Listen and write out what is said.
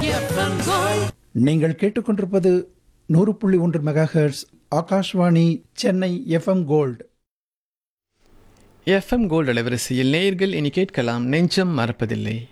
நீங்கள் கேட்டுக்கொண்டிருப்பது 100.1 megahertz Akashvani Chennai FM gold. FM gold அலைவரிசையில் நேயர்கள் இனி கேட்கலாம் நெஞ்சம் மறப்பதில்லை.